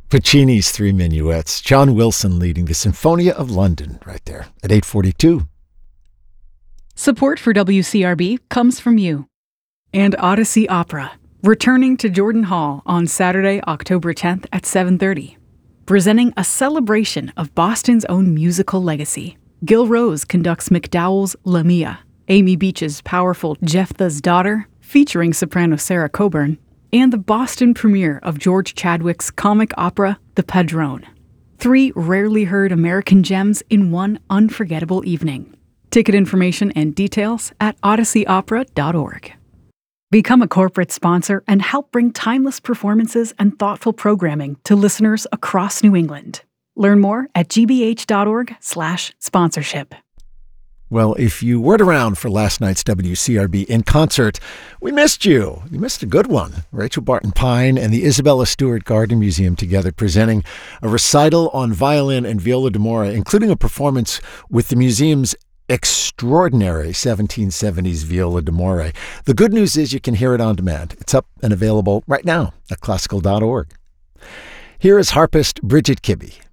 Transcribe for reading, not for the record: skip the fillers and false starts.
Puccini's Three Minuets. John Wilson leading the Sinfonia of London right there at 8:42. Support for WCRB comes from you. And Odyssey Opera, returning to Jordan Hall on Saturday, October 10th at 7:30. Presenting a celebration of Boston's own musical legacy. Gil Rose conducts MacDowell's Lamia, Amy Beach's powerful Jephthah's Daughter, featuring soprano Sarah Coburn, and the Boston premiere of George Chadwick's comic opera, The Padrone. 3 rarely heard American gems in one unforgettable evening. Ticket information and details at odysseyopera.org. Become a corporate sponsor and help bring timeless performances and thoughtful programming to listeners across New England. Learn more at gbh.org/sponsorship. Well, if you weren't around for last night's WCRB in concert, we missed you. You missed a good one. Rachel Barton Pine and the Isabella Stewart Gardner Museum together presenting a recital on violin and viola d'amore, including a performance with the museum's extraordinary 1770s viola d'amore. The good news is you can hear it on demand. It's up and available right now at classical.org. Here is harpist Bridget Kibbe.